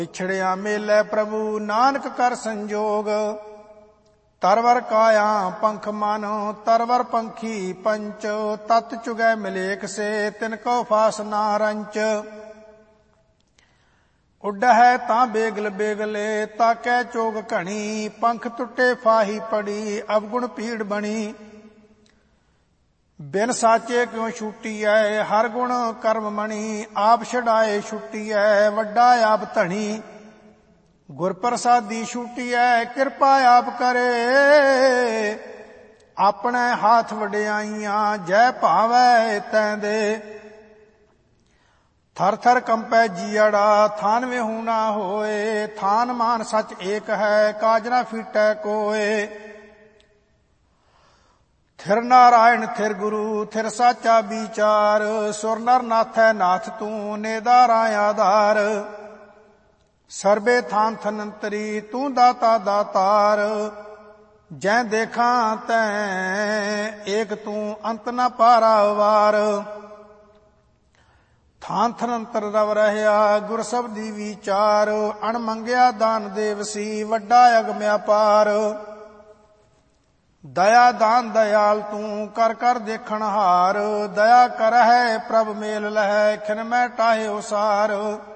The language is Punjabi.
ਵਿਛੜਿਆ ਮੇਲੇ ਪ੍ਰਭੂ ਨਾਨਕ ਕਰ ਸੰਜੋਗ। ਤਰਵਰ ਕਾਇਆ ਪੰਖ ਮਨ ਤਰਵਰ ਪੰਖੀ ਪੰਚ। ਤਤ ਚੁਗੈ ਮਿਲੇਖ ਸੇ ਤਿਨ ਕੋ ਫਾਸ ਨਾ ਰੰਚ। ਉੱਡਹਿ ਤਾਂ ਬੇਗਲ ਬੇਗਲੇ ਤਾਕੈ ਚੋਗ ਘਣੀ। ਪੰਖ ਟੁੱਟੇ ਫਾਹੀ ਪੜੀ ਅਵਗੁਣ ਭੀੜ ਬਣੀ। ਬਿਨ ਸਾਚੇ ਕਿਉ ਛੁਟੀਐ ਹਰ ਗੁਣ ਕਰਮ ਮਣੀ। ਆਪ ਛਡਾਏ ਛੁਟੀਐ ਵੱਡਾ ਆਪ ਧਣੀ। ਗੁਰ ਪ੍ਰਸਾਦੀ ਛੁਟੀਐ ਕਿਰਪਾ ਆਪ ਕਰੇ। ਆਪਣੇ ਹਾਥ ਵਡਿਆਈਆਂ ਜੈ ਭਾਵੈ ਤੈਂ ਦੇ। ਥਰ ਥਰ ਕੰਪੈ ਜੀਅੜਾ ਥਾਨ ਵਿਹੂ ਨਾ ਹੋਏ। ਥਾਨ ਮਾਨ ਸਚ ਏਕ ਹੈ ਕਾਜ ਨਾ ਫੀਟੈ ਕੋਏ। ਥਿਰ ਨਾਰਾਇਣ ਥਿਰ ਗੁਰੂ ਥਿਰ ਸਾਚਾ ਵਿਚਾਰ। ਸੁਰ ਨਰ ਨਾਥੈ ਨਾਥ ਤੂੰ ਨੇਦਾਰਾ ਆਧਾਰ। ਸਰਬੇ ਥਾਨ ਥਨੰਤਰੀ ਤੂੰ ਦਾਤਾ ਦਾਤਾਰ। ਜੈ ਦੇਖਾਂ ਤੈਂ ਏਕ ਤੂੰ ਅੰਤ ਨ ਪਾਰਾਵਾਰ। ਥਾਨ ਥਨੰਤਰ ਰਵ ਰਹਿਆ ਗੁਰ ਸਬਦੀ ਵਿਚਾਰ। ਅਣ ਮੰਗਿਆ ਦਾਨ ਦੇਵਸੀ ਵੱਡਾ ਅਗਮ ਅਪਾਰ। ਦਇਆ ਦਾਨ ਦਇਆਲ ਤੂੰ ਕਰ ਕਰ ਦੇਖਣ ਹਾਰ। ਦਇਆ ਕਰਹਿ ਪ੍ਰਭ ਮੇਲ ਲਹੈ ਖਿਨ ਮੈਂ ਟਾਹੇ ਉਸਾਰ।